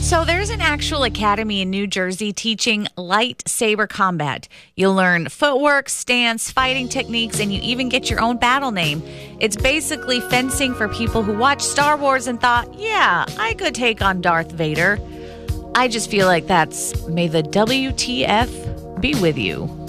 So there's an actual academy in New Jersey teaching lightsaber combat. You'll learn footwork, stance, fighting techniques, and you even get your own battle name. It's basically fencing for people who watched Star Wars and thought, yeah, I could take on Darth Vader. I just feel like that's may the WTF be with you.